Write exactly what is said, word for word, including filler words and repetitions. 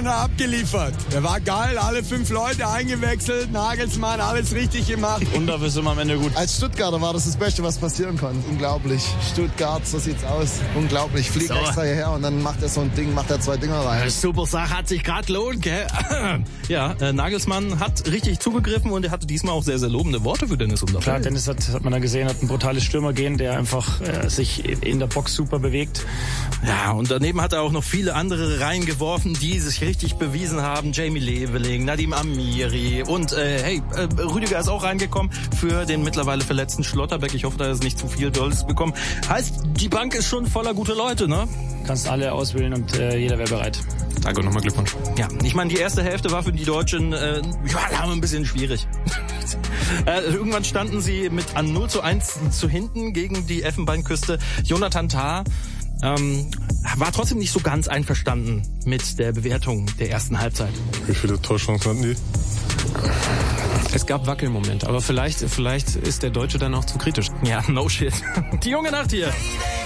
Trainer abgeliefert. Der war geil, alle fünf Leute eingewechselt, Nagelsmann, alles richtig gemacht. Und dafür sind wir am Ende gut. Als Stuttgarter war das das Beste, was passieren kann. Unglaublich. Stuttgart, so sieht's aus. Unglaublich. Fliegt so. extra hierher und dann macht er so ein Ding, macht er zwei Dinger rein. Super Sache, hat sich gerade lohnt, gell? Ja, äh, Nagelsmann hat richtig zugegriffen und er hatte diesmal auch sehr, sehr lobende Worte für Dennis Undaff. Klar, Dennis hat, hat man da gesehen, hat ein brutales Stürmergehen, der einfach äh, sich in der Box super bewegt. Ja, und daneben hat er auch noch viele andere reingeworfen, die sich richtig bewiesen haben. Jamie Leveling, Nadim Amiri und äh, hey, äh, Rüdiger ist auch reingekommen für den mittlerweile verletzten Schlotterbeck. Ich hoffe, da ist nicht zu viel Dolls bekommen. Heißt, die Bank ist schon voller guter Leute, ne? Kannst alle auswählen und äh, jeder wäre bereit. Danke und nochmal Glückwunsch. Ja, ich meine, die erste Hälfte war für die Deutschen äh, ja, ein bisschen schwierig. äh, irgendwann standen sie mit an null zu eins zu hinten gegen die Elfenbeinküste. Jonathan Tah ähm, war trotzdem nicht so ganz einverstanden mit der Bewertung der ersten Halbzeit. Wie viele Torchancen hatten die? Es gab Wackelmomente, aber vielleicht, vielleicht ist der Deutsche dann auch zu kritisch. Ja, no shit. Die junge Nacht hier.